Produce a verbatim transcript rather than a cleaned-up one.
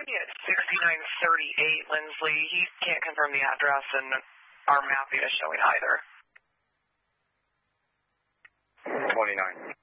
may be at sixty-nine thirty-eight, Lindsley. He can't confirm the address, and our mapping is showing either. twenty-nine.